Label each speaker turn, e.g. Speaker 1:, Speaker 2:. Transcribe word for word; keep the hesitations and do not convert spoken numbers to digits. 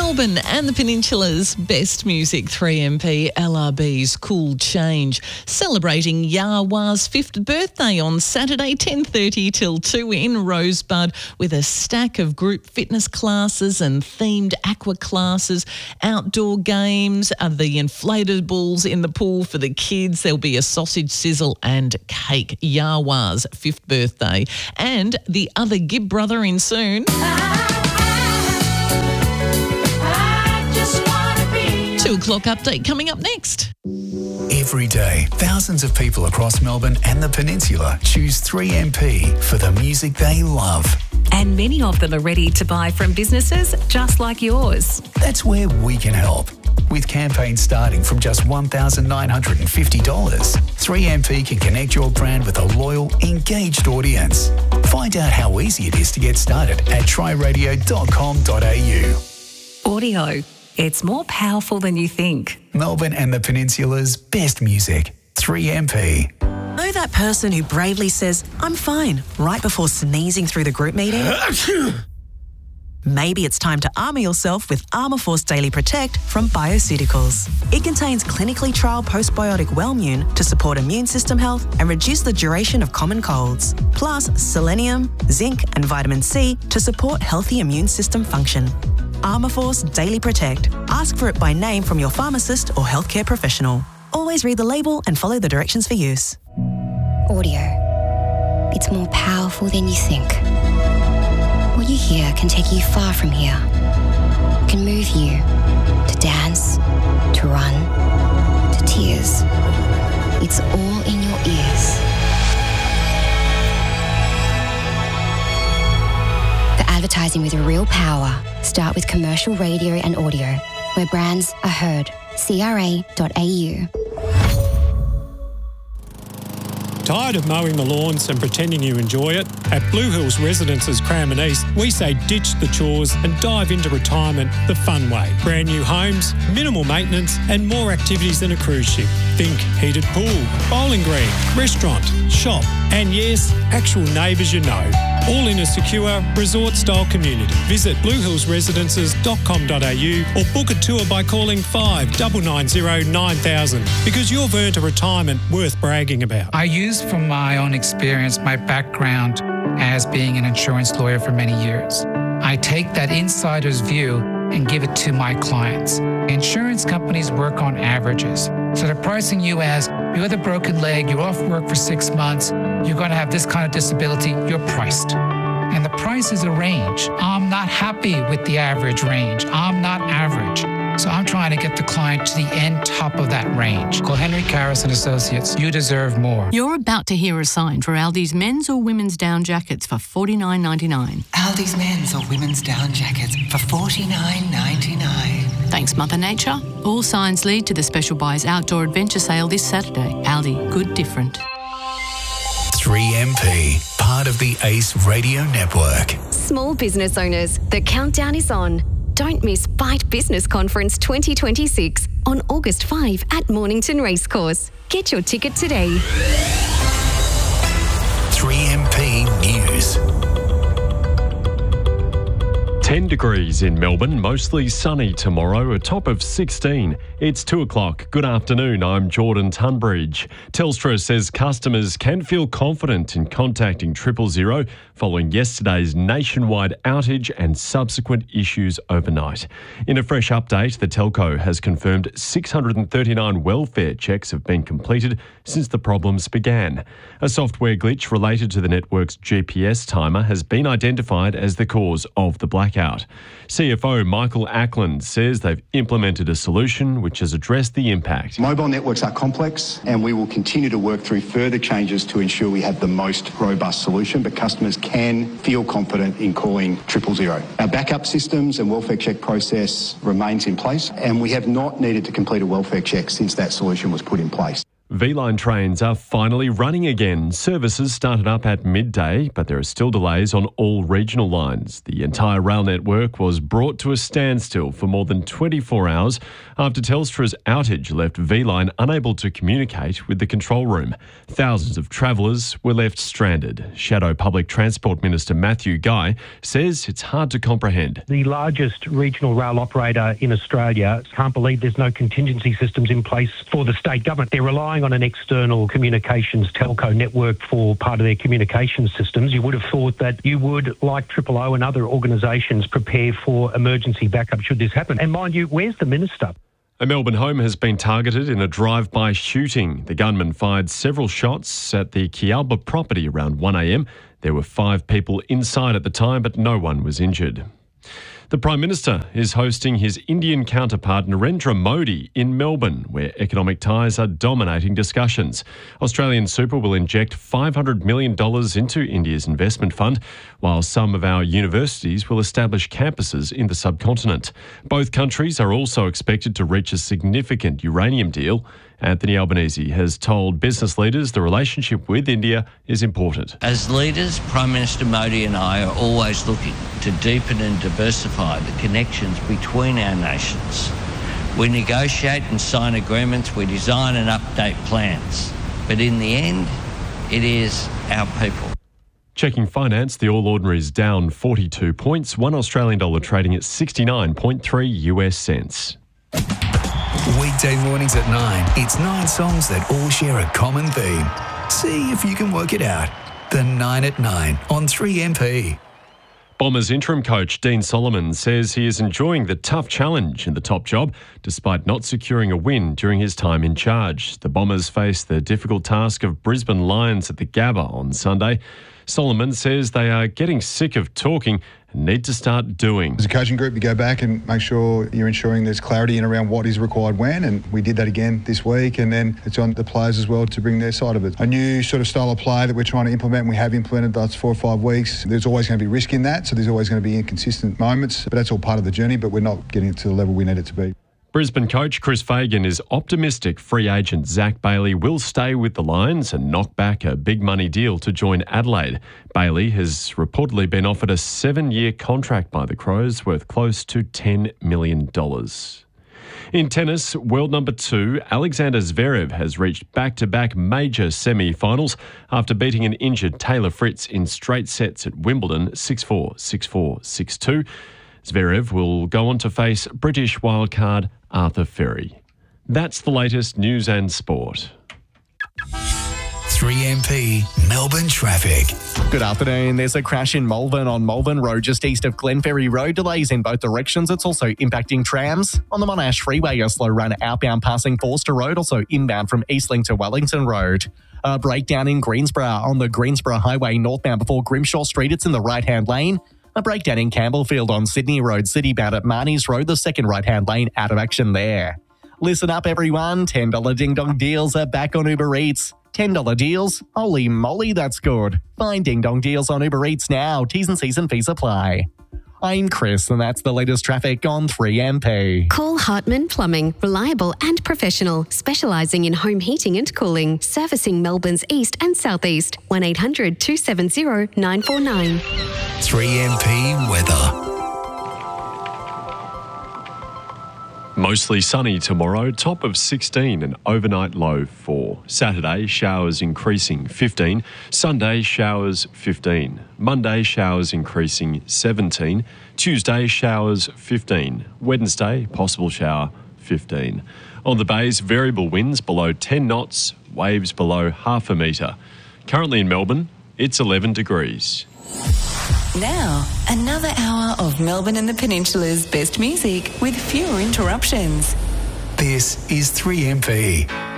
Speaker 1: Melbourne and the Peninsula's best music, three M P, L R B's Cool Change, celebrating Yahweh's fifth birthday on Saturday, ten thirty till two in Rosebud, with a stack of group fitness classes and themed aqua classes, outdoor games, uh, the inflatables in the pool for the kids. There'll be a sausage sizzle and cake. Yahweh's fifth birthday. And the other Gibb brother in soon. Two o'clock update coming up next.
Speaker 2: Every day, thousands of people across Melbourne and the Peninsula choose three M P for the music they love.
Speaker 3: And many of them are ready to buy from businesses just like yours.
Speaker 2: That's where we can help. With campaigns starting from just one thousand nine hundred fifty dollars, three M P can connect your brand with a loyal, engaged audience. Find out how easy it is to get started at try radio dot com dot a u.
Speaker 3: Audio. It's more powerful than you think.
Speaker 2: Melbourne and the Peninsula's best music, three M P.
Speaker 4: Know that person who bravely says, "I'm fine," right before sneezing through the group meeting? Maybe it's time to armour yourself with Armourforce Daily Protect from Bioceuticals. It contains clinically trialled postbiotic Wellmune to support immune system health and reduce the duration of common colds. Plus selenium, zinc and vitamin C to support healthy immune system function. Armourforce Daily Protect. Ask for it by name from your pharmacist or healthcare professional. Always read the label and follow the directions for use.
Speaker 5: Audio. It's more powerful than you think. What you hear can take you far from here. It can move you to dance, to run, to tears. It's all in your ears. For advertising with real power, start with commercial radio and audio, where brands are heard. C R A dot A U.
Speaker 6: Tired of mowing the lawns and pretending you enjoy it? At Blue Hills Residences Cranbourne East, we say ditch the chores and dive into retirement the fun way. Brand new homes, minimal maintenance and more activities than a cruise ship. Think heated pool, bowling green, restaurant, shop and yes, actual neighbours you know. All in a secure resort-style community. Visit blue hills residences dot com dot a u or book a tour by calling five nine nine zero nine thousand because you've earned a retirement worth bragging about.
Speaker 7: I use from my own experience my background as being an insurance lawyer for many years. I take that insider's view and give it to my clients. Insurance companies work on averages. So they're pricing you as, you have a broken leg, you're off work for six months, you're going to have this kind of disability, you're priced. And the price is a range. I'm not happy with the average range. I'm not average. So I'm trying to get the client to the end top of that range. Call Henry Karras and Associates. You deserve more.
Speaker 8: You're about to hear a sign for Aldi's men's or women's down jackets for forty-nine ninety-nine.
Speaker 9: Aldi's men's or women's down jackets for forty-nine ninety-nine.
Speaker 8: Thanks, Mother Nature. All signs lead to the Special Buys Outdoor Adventure Sale this Saturday. Aldi, good different.
Speaker 2: three M P, part of the ACE Radio Network.
Speaker 10: Small business owners, the countdown is on. Don't miss Fight Business Conference twenty twenty-six on August fifth at Mornington Racecourse. Get your ticket today.
Speaker 2: three M P News.
Speaker 11: ten degrees in Melbourne, mostly sunny tomorrow, a top of sixteen. It's two o'clock. Good afternoon, I'm Jordan Tunbridge. Telstra says customers can feel confident in contacting triple zero following yesterday's nationwide outage and subsequent issues overnight. In a fresh update, the telco has confirmed six hundred thirty-nine welfare checks have been completed since the problems began. A software glitch related to the network's G P S timer has been identified as the cause of the blackout. C F O Michael Ackland says they've implemented a solution which has addressed the impact.
Speaker 12: Mobile networks are complex and we will continue to work through further changes to ensure we have the most robust solution, but customers can feel confident in calling triple zero. Our backup systems and welfare check process remains in place and we have not needed to complete a welfare check since that solution was put in place.
Speaker 11: V-Line trains are finally running again. Services started up at midday, but there are still delays on all regional lines. The entire rail network was brought to a standstill for more than twenty-four hours after Telstra's outage left V-Line unable to communicate with the control room. Thousands of travellers were left stranded. Shadow Public Transport Minister Matthew Guy says it's hard to comprehend.
Speaker 13: The largest regional rail operator in Australia can't believe there's no contingency systems in place for the state government. They're relying on an external communications telco network for part of their communications systems. You would have thought that you would, like Triple O and other organisations, prepare for emergency backup should this happen. And mind you, where's the minister?
Speaker 11: A Melbourne home has been targeted in a drive-by shooting. The gunman fired several shots at the Kialba property around one a m. There were five people inside at the time, but no one was injured. The Prime Minister is hosting his Indian counterpart Narendra Modi in Melbourne, where economic ties are dominating discussions. Australian Super will inject five hundred million dollars into India's investment fund, while some of our universities will establish campuses in the subcontinent. Both countries are also expected to reach a significant uranium deal. Anthony Albanese has told business leaders the relationship with India is important.
Speaker 14: As leaders, Prime Minister Modi and I are always looking to deepen and diversify the connections between our nations. We negotiate and sign agreements, we design and update plans. But in the end, it is our people.
Speaker 11: Checking finance, the All Ordinaries down forty-two points, one Australian dollar trading at sixty-nine point three U S cents.
Speaker 2: Weekday mornings at nine, it's nine songs that all share a common theme. See if you can work it out. The nine at nine on three M P.
Speaker 11: Bombers interim coach Dean Solomon says he is enjoying the tough challenge in the top job despite not securing a win during his time in charge. The Bombers face the difficult task of Brisbane Lions at the Gabba on Sunday. Solomon says they are getting sick of talking and need to start doing.
Speaker 15: As a coaching group, you go back and make sure you're ensuring there's clarity in around what is required when, and we did that again this week, and then it's on the players as well to bring their side of it. A new sort of style of play that we're trying to implement, and we have implemented the last four or five weeks. There's always going to be risk in that, so there's always going to be inconsistent moments, but that's all part of the journey, but we're not getting it to the level we need it to be.
Speaker 11: Brisbane coach Chris Fagan is optimistic free agent Zach Bailey will stay with the Lions and knock back a big money deal to join Adelaide. Bailey has reportedly been offered a seven-year contract by the Crows worth close to ten million dollars. In tennis, world number two, Alexander Zverev has reached back-to-back major semi-finals after beating an injured Taylor Fritz in straight sets at Wimbledon six four, six four, six two. Zverev will go on to face British wildcard Arthur Ferry. That's the latest news and sport.
Speaker 2: three M P Melbourne traffic.
Speaker 16: Good afternoon. There's a crash in Malvern on Malvern Road just east of Glenferrie Road. Delays in both directions. It's also impacting trams. On the Monash Freeway, a slow run outbound passing Forster Road, also inbound from Eastlink to Wellington Road. A breakdown in Greensborough on the Greensborough Highway northbound before Grimshaw Street. It's in the right-hand lane. A breakdown in Campbellfield on Sydney Road, citybound at Marnie's Road, the second right-hand lane out of action there. Listen up, everyone. ten dollars Ding Dong deals are back on Uber Eats. ten dollars deals? Holy moly, that's good. Find Ding Dong deals on Uber Eats now. T's and C's and fees apply. I'm Chris, and that's the latest traffic on three M P.
Speaker 10: Call Hartman Plumbing, reliable and professional, specialising in home heating and cooling, servicing Melbourne's east and southeast. one eight hundred two seven zero nine four nine.
Speaker 2: three M P weather.
Speaker 11: Mostly sunny tomorrow, top of sixteen and overnight low four. Saturday, showers increasing fifteen. Sunday, showers fifteen. Monday, showers increasing seventeen. Tuesday, showers fifteen. Wednesday, possible shower fifteen. On the bays, variable winds below ten knots, waves below half a metre. Currently in Melbourne, it's eleven degrees.
Speaker 17: Now, another hour of Melbourne and the Peninsula's best music with fewer interruptions.
Speaker 2: This is three M P.